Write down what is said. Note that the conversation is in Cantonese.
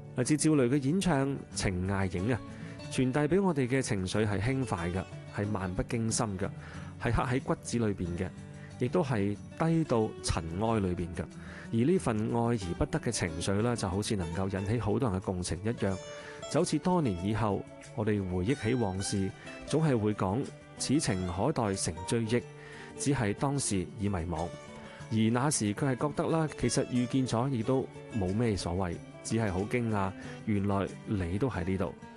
嚟自趙雷嘅演唱《情涯影》啊，傳遞俾我哋嘅情緒係輕快嘅，係漫不經心嘅，係刻喺骨子裏邊嘅，亦都係低到塵埃裏邊嘅。而呢份愛而不得嘅情緒呢，就好似能夠引起好多人嘅共情一樣，就好似多年以後，我哋回憶起往事，總係會講此情可待成追憶，只係當時已迷惘。而那時佢係覺得啦，其實遇見咗亦都冇咩所謂，只係好驚訝，原來你都喺呢度。